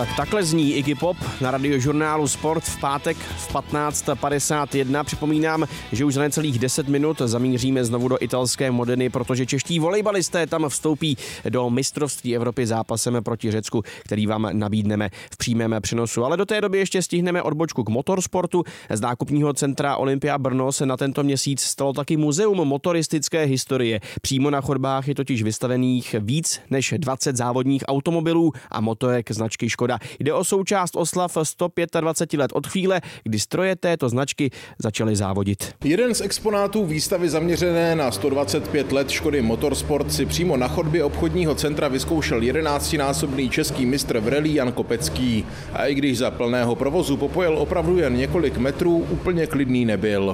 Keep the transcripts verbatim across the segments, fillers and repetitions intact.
Tak takhle zní Iggy Pop na Radiožurnálu Sport v pátek v patnáct padesát jedna. Připomínám, že už za necelých deset minut zamíříme znovu do italské Modeny, protože čeští volejbalisté tam vstoupí do mistrovství Evropy zápasem proti Řecku, který vám nabídneme v přímém přenosu. Ale do té doby ještě stihneme odbočku k motorsportu. Z nákupního centra Olympia Brno se na tento měsíc stalo taky muzeum motoristické historie. Přímo na chodbách je totiž vystavených víc než dvacet závodních automobilů a motorek značky Škoda. Jde o součást oslav sto dvacet pět let od chvíle, kdy stroje této značky začaly závodit. Jeden z exponátů výstavy zaměřené na sto dvacet pět let Škody Motorsport si přímo na chodbě obchodního centra vyzkoušel jedenáctinásobný český mistr v rally Jan Kopecký. A i když za plného provozu popojel opravdu jen několik metrů, úplně klidný nebyl.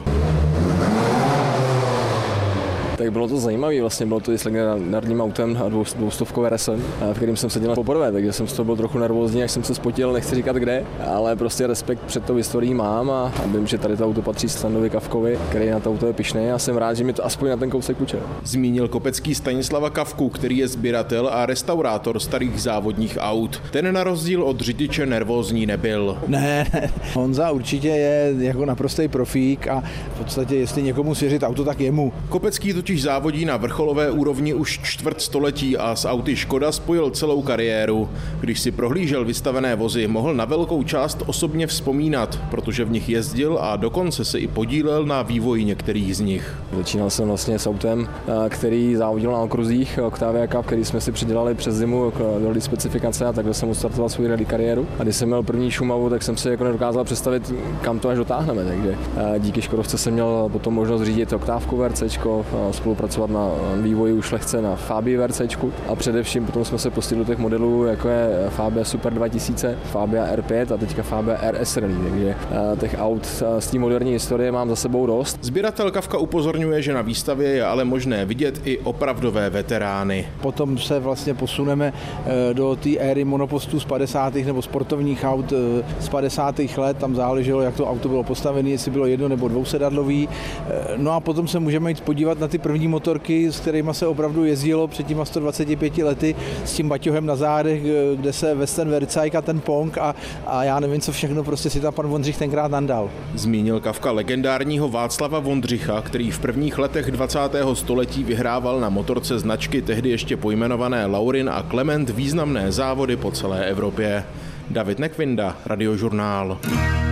Tak bylo to zajímavé, vlastně bylo to i s legendárním autem a dvoustovkové resem, v kterým jsem seděl poprvé, takže jsem z toho byl trochu nervózní, až jsem se spotil, nechci říkat kde, ale prostě respekt před tou historií mám a vím, že tady to auto patří Standovi Kafkovi, který na to auto je pyšný a jsem rád, že mi to aspoň na ten kousek půjčil. Zmínil Kopecký Stanislava Kafku, který je sběratel a restaurátor starých závodních aut. Ten na rozdíl od řidiče nervózní nebyl. Ne, ne, Honza určitě je jako naprostý profík a v podstatě jestli někomu svěřit auto, tak jemu. Kopecký totiž závodí na vrcholové úrovni už čtvrt století a s auty Škoda spojil celou kariéru. Když si prohlížel vystavené vozy, mohl na velkou část osobně vzpomínat, protože v nich jezdil a dokonce se i podílel na vývoji některých z nich. Začínal jsem vlastně s autem, který závodil na okruzích Octavia Cup, který jsme si přidělali přes zimu do specifikace a takhle jsem ustartoval svou rally kariéru. A když jsem měl první Šumavu, tak jsem si jako nedokázal představit, kam to až dotáhneme. Takže díky Škodovce jsem měl potom možnost řídit oktávku VRCčko, spolupracovat na vývoji už lehce na Fabii VRCčku a především potom jsme se pustili do těch modelů, jako je Fabia Super dva tisíce, Fabia R pět a teďka Fabia R S Rally, takže těch aut z té moderní historie mám za sebou dost. Sběratel Kafka upozorňuje, že na výstavě je ale možné vidět i opravdové veterány. Potom se vlastně posuneme do té éry monopostů z padesátých nebo sportovních aut z padesátých let, tam záleželo, jak to auto bylo postavené, jestli bylo jedno nebo dvousedadlový. No a potom se můžeme jít podívat na ty první motorky, s kterými se opravdu jezdilo před těma sto dvaceti pěti lety s tím baťohem na zádech, kde se Western Verzajk a ten Pong a, a já nevím, co všechno prostě si tam pan Vondřich tenkrát nandal. Zmínil Kafka legendárního Václava Vondřicha, který v prvních letech dvacátého století vyhrával na motorce značky tehdy ještě pojmenované Laurin a Clement významné závody po celé Evropě. David Nekvinda, Radiožurnál.